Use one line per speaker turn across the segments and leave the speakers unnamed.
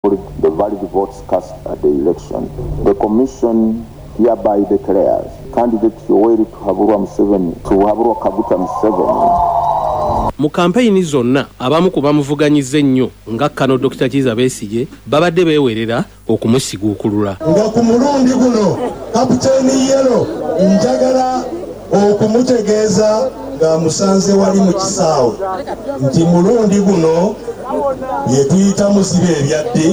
tallied the valid votes cast at the election. The Commission hereby declares candidate Yoweri Kaguta Museveni.
Mu kampeyini zonna abamu ku bamuvuganyiza ennyo nga Kano Dr. Kizza Besigye babadde beewerera okumusiguukulula.
Nga ku mulundi guno Kapiteeni Yero njagala okumutegeeza nga musanze wali mu kisaawe nti mulundi guno ye tuyita musibe ebyadde.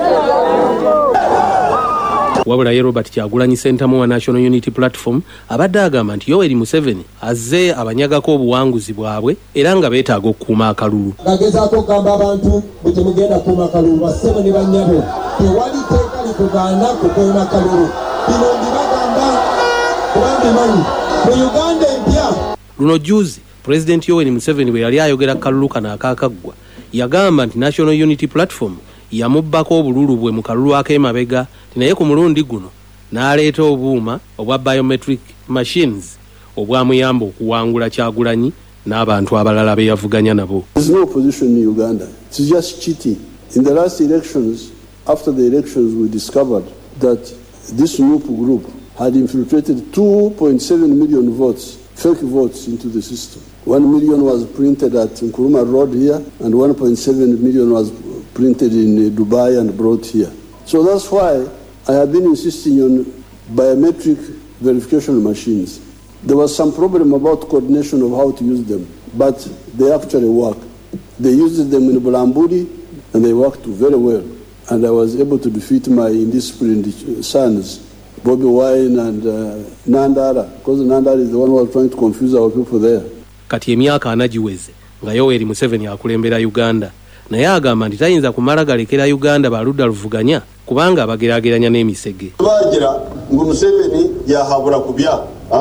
Wabula ye Robert Kyagulanyi Ssentamu wa National Unity Platform abadde agamba nti Yoweri Museveni azze abanyagako obuwanguzi bwabwe era nga beetaaga okukuuma akalulu.
Agezaako okugamba abantu bwe temugenda kukuuma akalulu bassebo ne bannyabo tewali teeka likugaana kukuuma akalulu. Bino mbibagamba kubanga manyi mu Uganda empya.
Luno juzi Pulezidenti Yoweri Museveni bwe yali ayogera kalulu kano akaakaggwa yagamba nti National Unity Platform yamubbako obululu bwe mu kalulu ak'emabega naye ku mulundi guno n'aleeta obuuma obwa biometric machines obwamuyamba okuwangula Kyagulanyi n'abantu abalala be yavuganya nabo.
There is no opposition in Uganda. It's just cheating. In the last elections, after the elections, we discovered that this NUP group had infiltrated 2.7 million votes, fake votes, into the system. 1 million was printed at Nkrumah Road here, and 1.7 million was printed in Dubai and brought here. So that's why I have been insisting on biometric verification machines. There was some problem about coordination of how to use them, but they actually work. They used them in Bulambudi and they worked very well. And I was able to defeat my indisciplined sons, Bobby Wine and Nandara, because Nandara is the one who was trying to confuse our people there.
Kati emyaka anagiweze nga Yoweri Museveni akulembera Uganda naye agamba nti tayinza kumala galekera Uganda baludda luvuganya kubanga abageraageranya n'emisege.
Bagira ngo Museveni yahabura kubya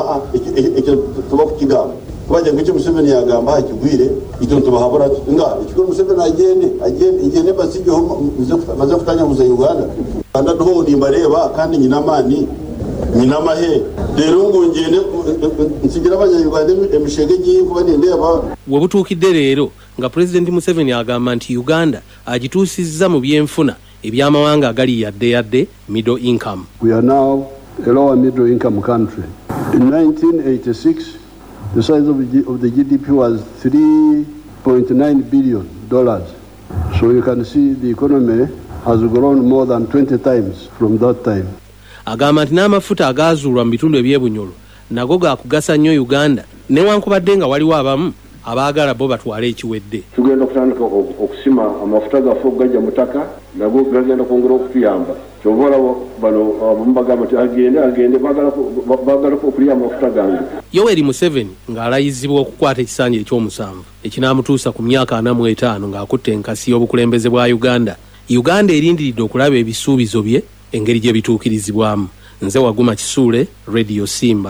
ekyo tuba kukigamba kubajja ngo Museveni yagamba akigwire ito tubahabura nga ekiko Museveni agende basijo maze kutanya mu Uganda anda do ndimbareba kandi nyina mani nyina mahe rero ngo ngende nsigira abanyayuganda emishege giye kuba ndeba.
We butuukidde leero nga Pulezidenti Museveni agamba nti Uganda agituusizza mu byenfuna eby'amawanga agali yadde middle income.
We are now a lower middle income country. In 1986, the size of the GDP was $3.9 billion. So you can see the economy has grown more than 20 times from that time.
Agamba nti n'amafuta agaazuulwa mu bitundu eby'ebunyolo nago gaakugasa nnyo Uganda newankubadde nga waliwo abamu abaagala bo batwale ekiwedde.
Tugenda kutandika okusima amafuta gaffe gajja mutaka nago gagenda kwongera okutuyamba. Kyobola bano abambagamba nti agende baagala okulya amafuta gange.
Yoweri Museveni ng'alayizibwa okukwata ekisanja eky'omusanvu ekinaamutuusa ku myaka 45 ng'akutte enkasi y'obukulembeze bwa Uganda. Uganda erindiridde okulaba ebisuubizo bye engeri gye bituukirizibwamu. Nze Waguma Kisuule, Radio Simba.